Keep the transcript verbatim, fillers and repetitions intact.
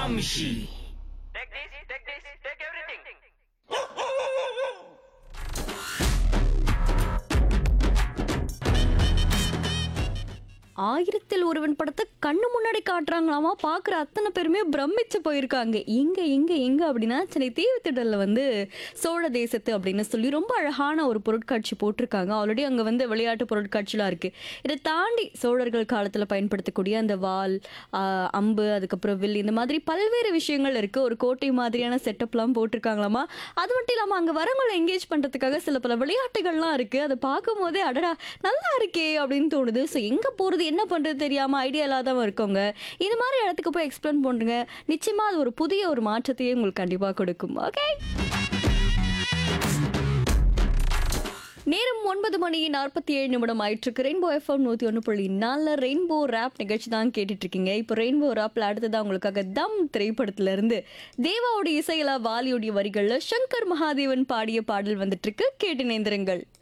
Gramsci. Take this, take this, take everything. ஆயிரத்தில் ஒருவன் படத்தை கண்ணு முன்னாடி காட்டுறாங்களாமா. பார்க்குற அத்தனை பேருமே பிரமிச்சு போயிருக்காங்க. எங்க எங்க எங்க அப்படின்னா சென்னை தீவுத்திடலில் வந்து சோழ தேசத்து அப்படின்னு சொல்லி ரொம்ப அழகான ஒரு பொருட்காட்சி போட்டிருக்காங்க. ஆல்ரெடி அங்கே வந்து விளையாட்டு பொருட்காட்சிலாம் இருக்கு. இதை தாண்டி சோழர்கள் காலத்தில் பயன்படுத்தக்கூடிய அந்த வாள், ஆஹ், அம்பு, அதுக்கப்புறம் வில், இந்த மாதிரி பல்வேறு விஷயங்கள் இருக்கு. ஒரு கோட்டை மாதிரியான செட்டப்லாம் போட்டிருக்காங்களாமா. அது மட்டும் இல்லாமல் அங்கே வரவங்களை என்கேஜ் பண்ணுறதுக்காக சில பல விளையாட்டுகள்லாம் இருக்கு. அதை பார்க்கும் போதே அடடா நல்லா இருக்கே அப்படின்னு தோணுது. ஸோ எங்கே போகிறது என்ன பண்ணுறது தெரியாமல் ஐடியா இல்லாதவங்க இருக்கவங்க இந்த மாதிரி இடத்துக்கு போய் எக்ஸ்பிளைன் பண்ணுங்க. நிச்சயமாக அது ஒரு புதிய ஒரு மாற்றத்தையே உங்களுக்கு கண்டிப்பாக கொடுக்கும். ஓகே, நேரம் ஒன்பது மணி நாற்பத்தி ஏழு நிமிடம் ஆயிட்டு இருக்கு. ரெயின்போ எஃப்எம் நூற்றி ஒன்று புள்ளி நாலு ரெயின்போ ரேப் நிகழ்ச்சி தான் கேட்டுட்டு இருக்கீங்க. இப்போ ரெயின்போ ரேப்ல அடுத்ததான் உங்களுக்காக தம் திரைப்படத்துல இருந்து தேவாவுடைய இசையில வாலியுடைய வரிகள்ல சங்கர் மகாதேவன் பாடிய பாடல் வந்துட்டு இருக்கு. கேட்டு நேந்திரங்கள்.